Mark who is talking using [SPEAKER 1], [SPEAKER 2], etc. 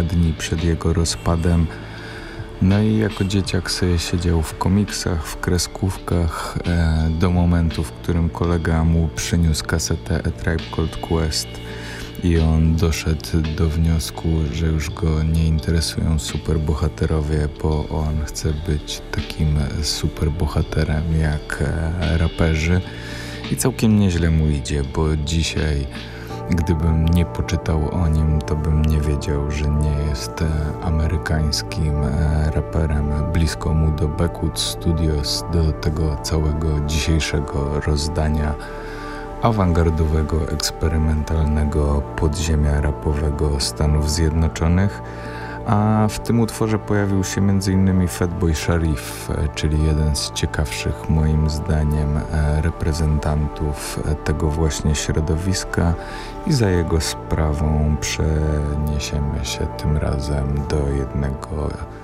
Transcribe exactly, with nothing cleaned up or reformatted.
[SPEAKER 1] kilka dni przed jego rozpadem. No i jako dzieciak sobie siedział w komiksach, w kreskówkach e, do momentu, w którym kolega mu przyniósł kasetę A Tribe Called Quest i on doszedł do wniosku, że już go nie interesują superbohaterowie, bo on chce być takim superbohaterem jak e, raperzy i całkiem nieźle mu idzie, bo dzisiaj gdybym nie poczytał o nim, to bym nie wiedział, że nie jest amerykańskim raperem. Blisko mu do Backwood Studios, do tego całego dzisiejszego rozdania awangardowego, eksperymentalnego podziemia rapowego Stanów Zjednoczonych. A w tym utworze pojawił się między innymi Fatboy Sharif, czyli jeden z ciekawszych moim zdaniem reprezentantów tego właśnie środowiska i za jego sprawą przeniesiemy się tym razem do jednego